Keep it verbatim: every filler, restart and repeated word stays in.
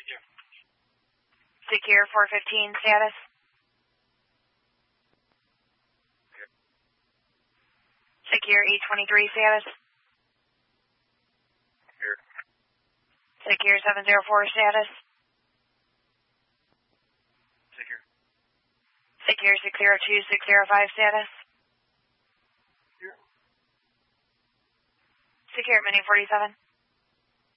Secure four fifteen status. Secure eight twenty-three status. Secure. Secure seven zero four status. Secure. Secure six zero two six zero five status. Secure. Secure Mini forty-seven.